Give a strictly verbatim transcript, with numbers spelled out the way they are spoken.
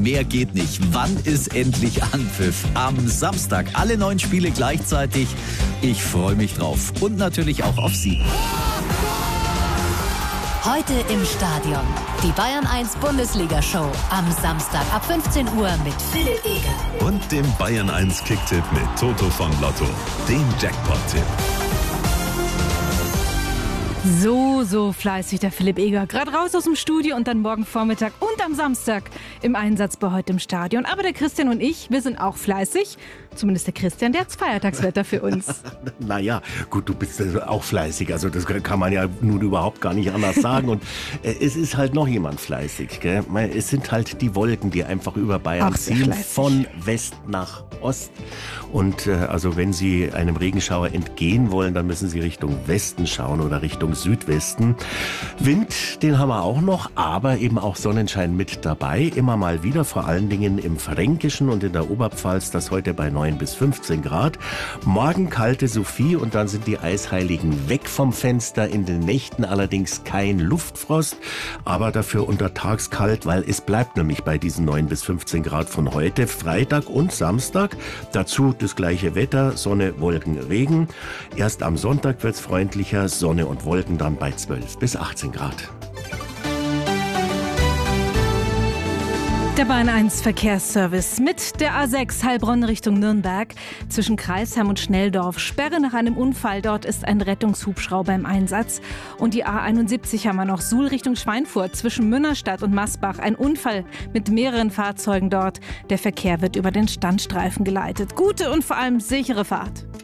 mehr geht nicht. Wann ist endlich Anpfiff? Am Samstag alle neun Spiele gleichzeitig. Ich freue mich drauf. Und natürlich auch auf Sie. Heute im Stadion. Die Bayern eins Bundesliga-Show. Am Samstag ab fünfzehn Uhr mit Philipp Eger. Und dem Bayern eins Kicktipp mit Toto von Lotto. Dem Jackpot-Tipp. So, so fleißig der Philipp Eger. Gerade raus aus dem Studio und dann morgen Vormittag und am Samstag im Einsatz bei Heute im Stadion. Aber der Christian und ich, wir sind auch fleißig. Zumindest der Christian, der hat's Feiertagswetter für uns. Naja, gut, du bist auch fleißig. Also das kann man ja nun überhaupt gar nicht anders sagen. Und äh, es ist halt noch jemand fleißig. Gell? Es sind halt die Wolken, die einfach über Bayern ziehen, von West nach Ost. Und äh, also wenn Sie einem Regenschauer entgehen wollen, dann müssen Sie Richtung Westen schauen oder Richtung Südwesten. Wind, den haben wir auch noch, aber eben auch Sonnenschein mit dabei. Immer mal wieder, vor allen Dingen im Fränkischen und in der Oberpfalz, das heute bei neun bis fünfzehn Grad. Morgen kalte Sophie und dann sind die Eisheiligen weg vom Fenster. In den Nächten allerdings kein Luftfrost, aber dafür untertags kalt, weil es bleibt nämlich bei diesen neun bis fünfzehn Grad von heute, Freitag und Samstag. Dazu das gleiche Wetter, Sonne, Wolken, Regen. Erst am Sonntag wird's freundlicher, Sonne und Wolken dann bei zwölf bis achtzehn Grad. Der Bayern eins Verkehrsservice mit der A sechs Heilbronn Richtung Nürnberg zwischen Kreisheim und Schnelldorf. Sperre nach einem Unfall, dort ist ein Rettungshubschrauber im Einsatz. Und die A einundsiebzig haben wir noch, Suhl Richtung Schweinfurt zwischen Münnerstadt und Masbach. Ein Unfall mit mehreren Fahrzeugen dort. Der Verkehr wird über den Standstreifen geleitet. Gute und vor allem sichere Fahrt.